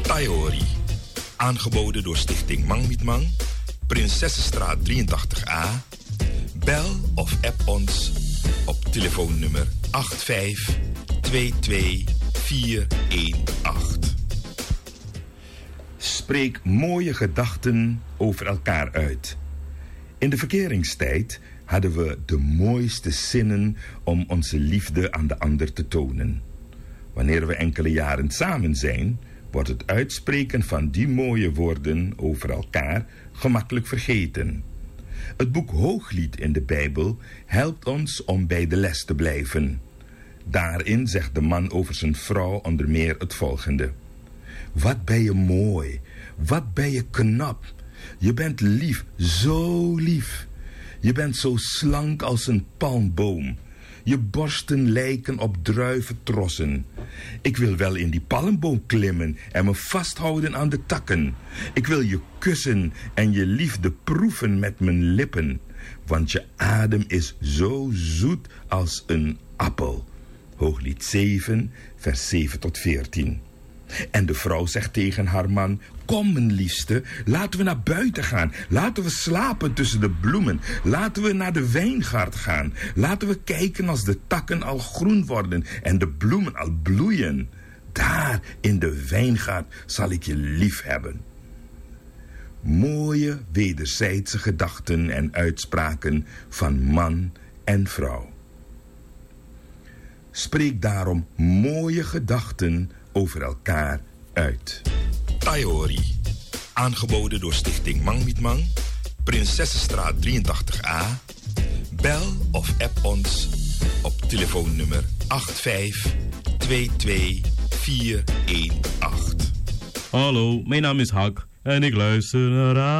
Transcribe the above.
Taiori. Aangeboden door Stichting Mang Mit Mang, Prinsessenstraat 83A. Bel of app ons op telefoonnummer 8522418. Spreek mooie gedachten over elkaar uit. In de verkeringstijd hadden we de mooiste zinnen om onze liefde aan de ander te tonen. Wanneer we enkele jaren samen zijn, wordt het uitspreken van die mooie woorden over elkaar gemakkelijk vergeten. Het boek Hooglied in de Bijbel helpt ons om bij de les te blijven. Daarin zegt de man over zijn vrouw onder meer het volgende: wat ben je mooi, wat ben je knap. Je bent lief, zo lief. Je bent zo slank als een palmboom. Je borsten lijken op druiventrossen. Ik wil wel in die palmboom klimmen en me vasthouden aan de takken. Ik wil je kussen en je liefde proeven met mijn lippen. Want je adem is zo zoet als een appel. Hooglied 7, vers 7 tot 14. En de vrouw zegt tegen haar man: kom, mijn liefste, laten we naar buiten gaan. Laten we slapen tussen de bloemen. Laten we naar de wijngaard gaan. Laten we kijken als de takken al groen worden en de bloemen al bloeien. Daar in de wijngaard zal ik je lief hebben. Mooie wederzijdse gedachten en uitspraken van man en vrouw. Spreek daarom mooie gedachten over elkaar uit. Taiori. Aangeboden door Stichting Mang Mit Mang, Prinsessenstraat 83A. Bel of app ons op telefoonnummer 8522418. Hallo, mijn naam is Hak en ik luister naar